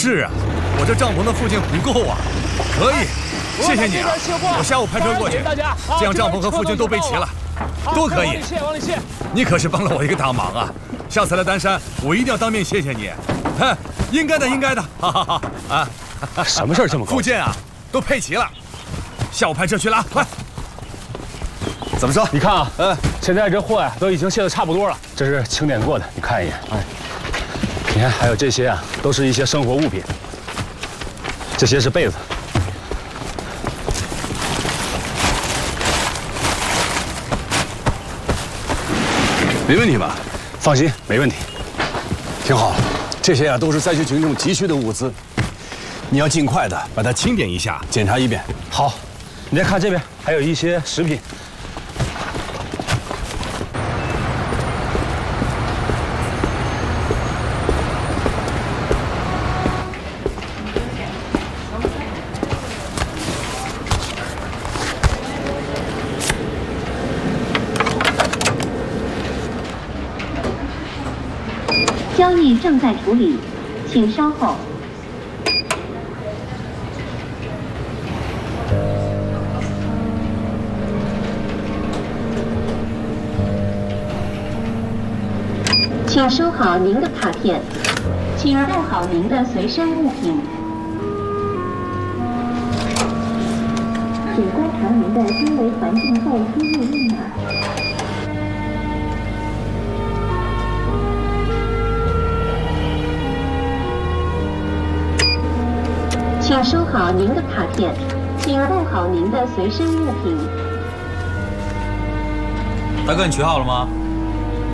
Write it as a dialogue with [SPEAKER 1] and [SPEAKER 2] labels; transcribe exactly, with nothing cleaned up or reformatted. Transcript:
[SPEAKER 1] 是啊，我这帐篷的附近不够啊。可以，谢谢你啊！我下午派车过去，这样帐篷和附近都备齐了，都可以。
[SPEAKER 2] 往里卸，往里卸。
[SPEAKER 1] 你可是帮了我一个大忙啊！下次来丹山，我一定要当面谢谢你。哼，应该的，应该的。哈哈哈啊！
[SPEAKER 3] 什么事儿这么高兴？
[SPEAKER 1] 附件啊，都配齐了，下午派车去拉，快！
[SPEAKER 3] 怎么说？你看啊，嗯，现在这货呀都已经卸得差不多了，这是清点过的，你看一眼。哎，你看还有这些啊，都是一些生活物品。这些是被子。
[SPEAKER 4] 没问题吧？
[SPEAKER 3] 放心，没问题。
[SPEAKER 4] 挺好，这些啊都是灾区群众急需的物资，你要尽快的把它清点一下，检查一遍。
[SPEAKER 3] 好，你再看这边，还有一些食品。
[SPEAKER 5] 交易正在处理，请稍后。请收好您的卡片，请带好您的随身物品。请观察您的经纬环境后输入密码。请收好您的卡片，请带好您的随身物品。
[SPEAKER 6] 大哥，你取好了吗？